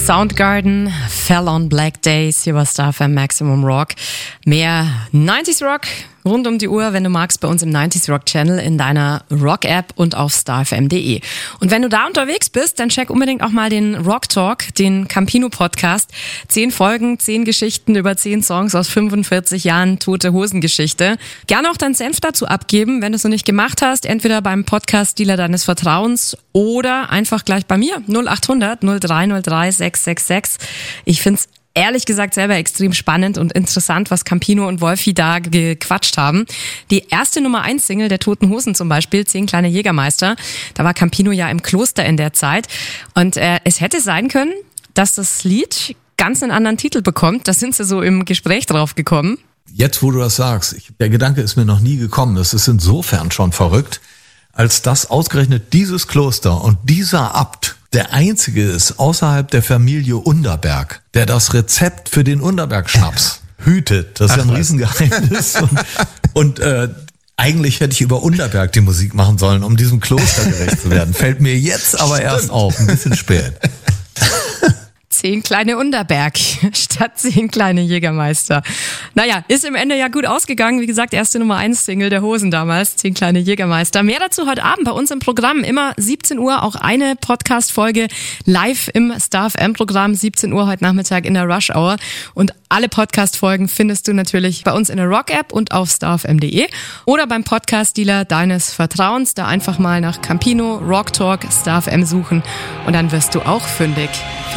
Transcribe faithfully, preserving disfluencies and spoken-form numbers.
Soundgarden, Fell on Black Days, hier war Star F M Maximum Rock. Mehr neunziger Rock rund um die Uhr, wenn du magst, bei uns im neunziger Rock Channel, in deiner Rock-App und auf star f m punkt d e. Und wenn du da unterwegs bist, dann check unbedingt auch mal den Rock Talk, den Campino-Podcast. Zehn Folgen, zehn Geschichten über zehn Songs aus fünfundvierzig Jahren Tote-Hosen-Geschichte. Gerne auch deinen Senf dazu abgeben, wenn du es noch nicht gemacht hast, entweder beim Podcast-Dealer deines Vertrauens oder einfach gleich bei mir, null acht hundert null drei null drei sechs sechs sechs. Ich find's ehrlich gesagt selber extrem spannend und interessant, was Campino und Wolfi da gequatscht haben. Die erste Nummer eins Single der Toten Hosen zum Beispiel, Zehn kleine Jägermeister, da war Campino ja im Kloster in der Zeit. Und äh, es hätte sein können, dass das Lied ganz einen anderen Titel bekommt. Da sind sie so im Gespräch drauf gekommen. Jetzt, wo du das sagst, ich, der Gedanke ist mir noch nie gekommen. Das ist insofern schon verrückt, als dass ausgerechnet dieses Kloster und dieser Abt der einzige ist außerhalb der Familie Underberg, der das Rezept für den Underberg-Schnaps hütet. Das ist ja ein Riesengeheimnis. Und, und äh, eigentlich hätte ich über Underberg die Musik machen sollen, um diesem Kloster gerecht zu werden. Fällt mir jetzt aber Stimmt. erst auf, ein bisschen spät. Zehn kleine Underberg statt zehn kleine Jägermeister. Naja, ist im Ende ja gut ausgegangen. Wie gesagt, erste Nummer eins Single der Hosen damals, Zehn kleine Jägermeister. Mehr dazu heute Abend bei uns im Programm. Immer siebzehn Uhr, auch eine Podcast-Folge live im Star F M-Programm. siebzehn Uhr heute Nachmittag in der Rush Hour. Und alle Podcast-Folgen findest du natürlich bei uns in der Rock-App und auf star f m punkt d e oder beim Podcast-Dealer deines Vertrauens. Da einfach mal nach Campino, Rock Talk, Star F M suchen und dann wirst du auch fündig.